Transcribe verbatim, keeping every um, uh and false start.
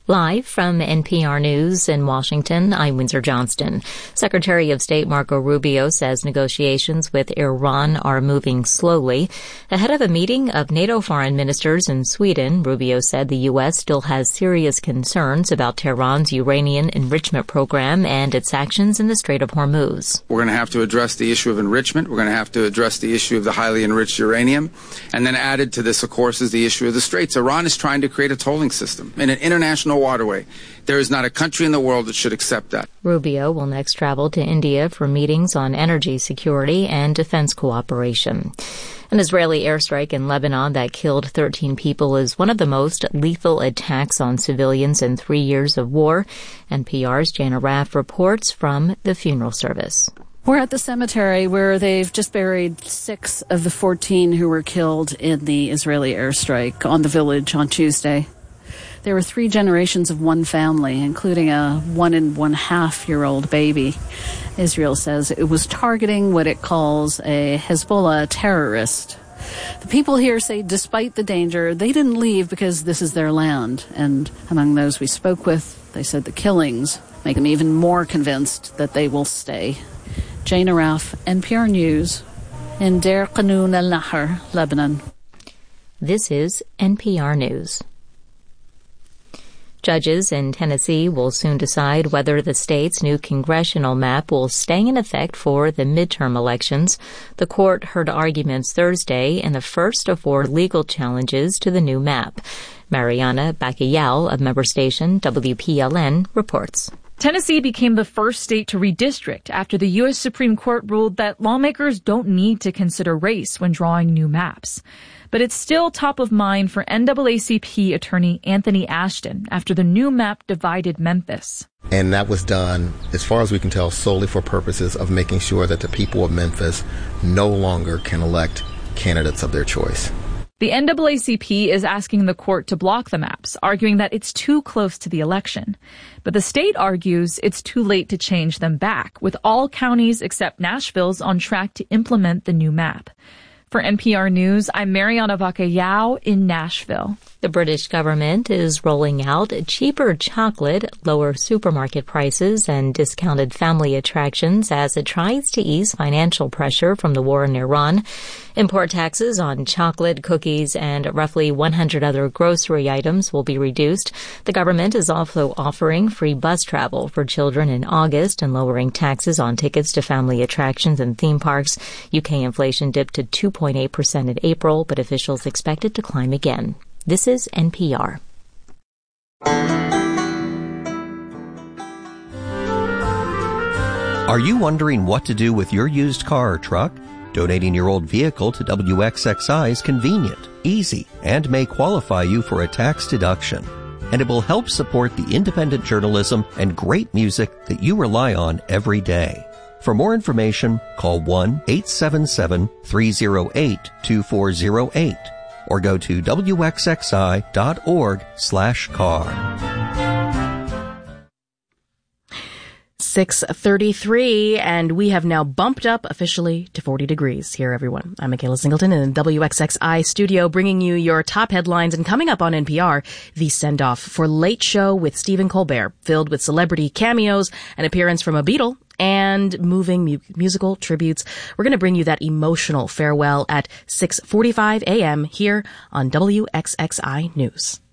Live from N P R News in Washington, I'm Windsor Johnston. Secretary of State Marco Rubio says negotiations with Iran are moving slowly. Ahead of a meeting of NATO foreign ministers in Sweden, Rubio said the U S still has serious concerns about Tehran's uranium enrichment program and its actions in the Strait of Hormuz. We're going to have to address the issue of enrichment. We're going to have to address the issue of the highly enriched uranium. And then added to this, of course, is the issue of the Straits. Iran is trying to create a tolling system in an international waterway. There is not a country in the world that should accept that. Rubio will next travel to India for meetings on energy security and defense cooperation. An Israeli airstrike in Lebanon that killed thirteen people is one of the most lethal attacks on civilians in three years of war. N P R's Jana Raff reports from the funeral service. We're at the cemetery where they've just buried six of the fourteen who were killed in the Israeli airstrike on the village on Tuesday. There were three generations of one family, including a one and one half year old baby. Israel says it was targeting what it calls a Hezbollah terrorist. The people here say despite the danger, they didn't leave because this is their land. And among those we spoke with, they said the killings make them even more convinced that they will stay. Jana Raff, N P R News, in Deir Qanoun al-Nahar, Lebanon. This is N P R News. Judges in Tennessee will soon decide whether the state's new congressional map will stay in effect for the midterm elections. The court heard arguments Thursday in the first of four legal challenges to the new map. Mariana Bacayao of member station W P L N reports. Tennessee became the first state to redistrict after the U S Supreme Court ruled that lawmakers don't need to consider race when drawing new maps. But it's still top of mind for N double A C P attorney Anthony Ashton after the new map divided Memphis. And that was done, as far as we can tell, solely for purposes of making sure that the people of Memphis no longer can elect candidates of their choice. The N double A C P is asking the court to block the maps, arguing that it's too close to the election. But the state argues it's too late to change them back, with all counties except Nashville's on track to implement the new map. For N P R News, I'm Mariana Bacayao in Nashville. The British government is rolling out cheaper chocolate, lower supermarket prices, and discounted family attractions as it tries to ease financial pressure from the war in Iran. Import taxes on chocolate, cookies, and roughly one hundred other grocery items will be reduced. The government is also offering free bus travel for children in August and lowering taxes on tickets to family attractions and theme parks. U K inflation dipped to two point eight percent in April, but officials expect it to climb again. This is N P R. Are you wondering what to do with your used car or truck? Donating your old vehicle to W X X I is convenient, easy, and may qualify you for a tax deduction. And it will help support the independent journalism and great music that you rely on every day. For more information, call one eight seven seven, three oh eight, two four oh eight or go to W X X I dot org slash car. six thirty-three, and we have now bumped up officially to forty degrees here, everyone. I'm Michaela Singleton in the W X X I studio, bringing you your top headlines. And coming up on N P R, the send-off for Late Show with Stephen Colbert, filled with celebrity cameos, an appearance from a Beatle, and moving mu- musical tributes. We're going to bring you that emotional farewell at six forty-five a.m. here on W X X I News.